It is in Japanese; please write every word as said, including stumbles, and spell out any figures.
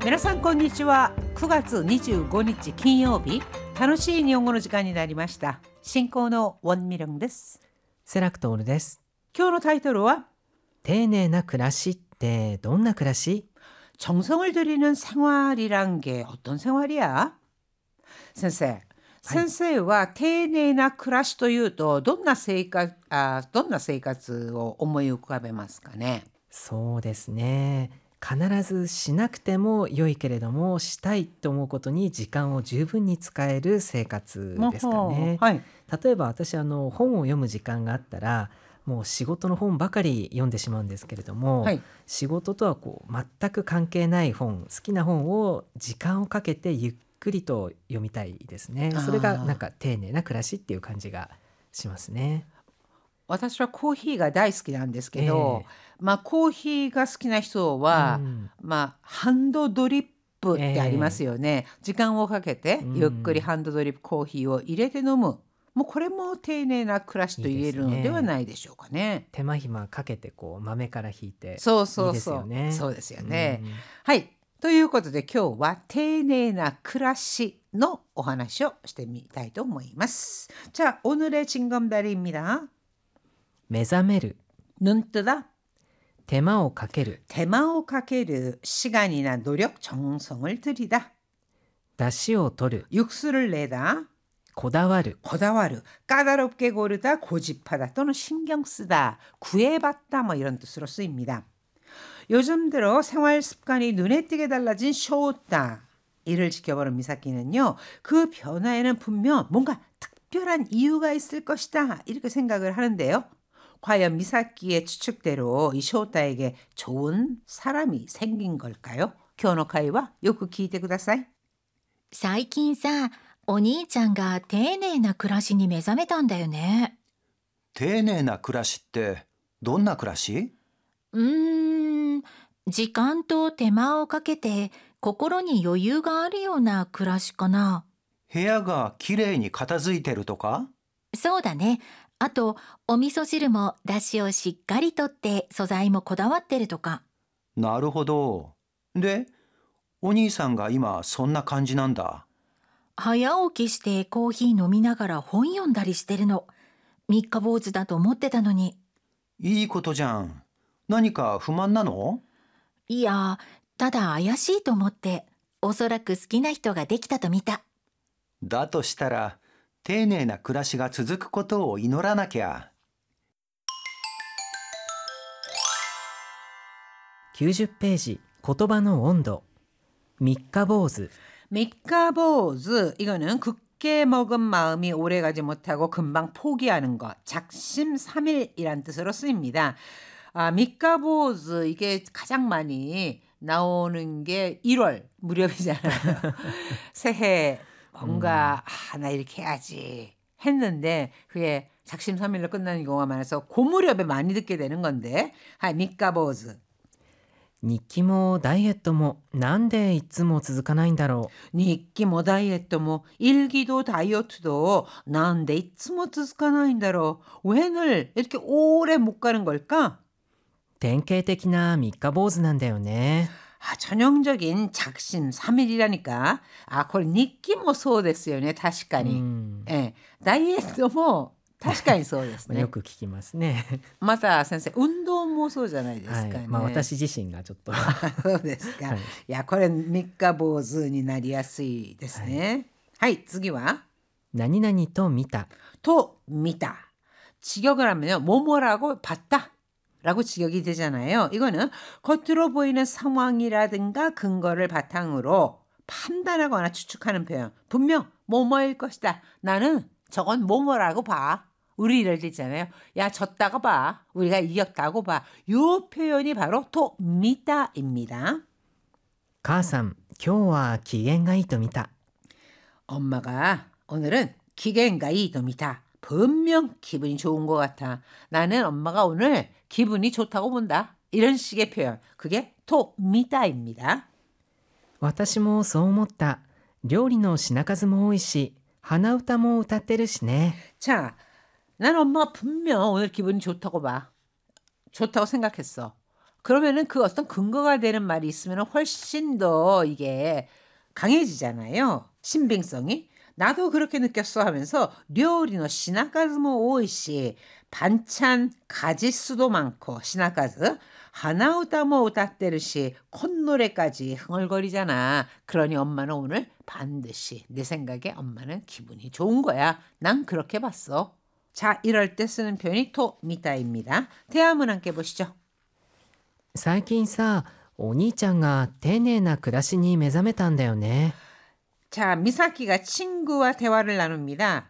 皆さんこんにちは。くがつにじゅうごにち金曜日、楽しい日本語の時間になりました。進行のウォンミリョンです。 セラクトールです。 今日のタイトルは丁寧な暮らしってどんな暮らし？ 정성을 들이는 생활이란 게 어떤 생활이야? 先生、先生は丁寧な暮らしというとどんな生活、あ、どんな生活を思い浮かべますかね？ そうですね。必ずしなくても良いけれども、したいと思うことに時間を十分に使える生活ですかね。 はい。 例えば私あの本を読む時間があったら、もう仕事の本ばかり読んでしまうんですけれども、 はい。 仕事とはこう全く関係ない本、好きな本を時間をかけてゆっくりと読みたいですね。それがなんか丁寧な暮らしっていう感じがしますね。 私はコーヒーが大好きなんですけど、 ええまあコーヒーが好きな人は、 うんまあハンドドリップってありますよね。時間をかけてうんゆっくりハンドドリップコーヒーを入れて飲む。もうこれも丁寧な暮らしと言えるのではないでしょうかね。 手間暇かけてこう豆からひいてそうそういいですそう。 よね。 そうですよね。 うんはい。ということで今日は丁寧な暮らしのお話をしてみたいと思います。자、 오늘의 징검다리입니다。 目覚める、 눈 뜨다。 手間をかける、 手間をかける、 시간이나 노력, 정성을 들이다. 出汁を取る、 육수를 내다. こだわる、 고다와르, 까다롭게 고르다, 고집하다 또는 신경 쓰다, 구애받다 뭐 이런 뜻으로 쓰입니다. 요즘 들어 생활 습관이 눈에 띄게 달라진 쇼다. 이를 지켜보는 미사키는요, 그 변화에는 분명 뭔가 특별한 이유가 있을 것이다 이렇게 생각을 하는데요. 과연 미사키의 추측대로 이 쇼타에게 좋은 사람이 생긴 걸까요? 교노카이와 요크聞いてください。 最近さ、お兄ちゃんが丁寧な暮らしに目覚めたんだよね。 丁寧な暮らしってどんな暮らし？ うーん、時間と手間をかけて心に余裕があるような暮らしかな。 部屋がきれいに片付いてるとか？ そうだね。あと、お味噌汁も出汁をしっかりとって素材もこだわってるとか。 なるほど。で、お兄さんが今そんな感じなんだ。 早起きしてコーヒー飲みながら本読んだりしてるの。三日坊主だと思ってたのに。 いいことじゃん。何か不満なの？ いや、ただ怪しいと思って、おそらく好きな人ができたと見た。 だとしたら、丁寧な暮らしが続くことを祈らなきゃ。 きゅうじゅっページ、言葉の温度。三日坊主、 미카보즈, 이거는 굳게 먹은 마음이 오래가지 못하고 금방 포기하는 것, 작심삼일이란 뜻으로 쓰입니다. 아, 미카보즈 이게 가장 많이 나오는 게 일월 무렵이잖아요. 새해 뭔가 아, 나 이렇게 해야지 했는데 그게 작심삼일로 끝나는 경우가 많아서 그 무렵에 많이 듣게 되는 건데, 하, 미카보즈. 日記もダイエットもなんでいつも続かないんだろう。 日記もダイエットも일기도 다이어트도 난데 이츠모 쯔스카나인다로 왜 늘 이렇게 오래 못 가는 걸까? 典型的な三日坊主なんだよね。 아, 전형적인 작심삼일이라니까. 아,これ 日記もそうですよね。確かに。 うん、 ええ、ダイエットも確かにそうですね。 よく聞きますね。 また先生、運動もそうじゃないですかね。 はい、まあ私自身がちょっとそうですか。 はい、 いや、これ三日坊主になりやすいですね。はい、はい、次は何々と見た。 또見た. 직역을 하면요, 뭐뭐라고 봤다 라고 직역이 되잖아요. 이거는 겉으로 보이는 상황이라든가 근거를 바탕으로 판단하거나 추측하는 표현. 분명 뭐뭐일 것이다. 나는 저건 뭐뭐라고 봐. 우리 이럴 때 있잖아요. 야, 졌다고 봐. 우리가 이겼다고 봐. 이 표현이 바로 또 미다입니다. 母さん、今日は機嫌がいいと見た。 엄마가 오늘은 기겐가 이도 미다. 분명 기분이 좋은 것 같아. 나는 엄마가 오늘 기분이 좋다고 본다. 이런 식의 표현. 그게 또 미다입니다. 私もそう思った。料理の品数も多いし、鼻歌も歌ってるしね。 자, 난 엄마가 분명 오늘 기분이 좋다고 봐. 좋다고 생각했어. 그러면은 그 어떤 근거가 되는 말이 있으면 훨씬 더 이게 강해지잖아요. 신빙성이. 나도 그렇게 느꼈어 하면서 료리노 시나가즈모 오이시 반찬 가지수도 많고 시나가즈 하나우다모 우다떼르시 콧노래까지 흥얼거리잖아. 그러니 엄마는 오늘 반드시 내 생각에 엄마는 기분이 좋은 거야. 난 그렇게 봤어. 자, 이럴 때 쓰는 표현이 토미타입니다. 대화문 함께 보시죠. 最近さ、お兄ちゃんが丁寧な暮らしに目覚めたんだよね。 자, 미사키가 친구와 대화를 나눕니다.